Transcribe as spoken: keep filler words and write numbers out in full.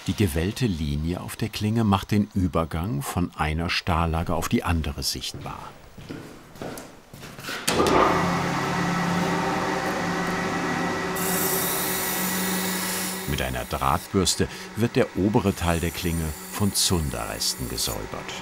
Die gewellte Linie auf der Klinge macht den Übergang von einer Stahllage auf die andere sichtbar. Mit einer Drahtbürste wird der obere Teil der Klinge von Zunderresten gesäubert.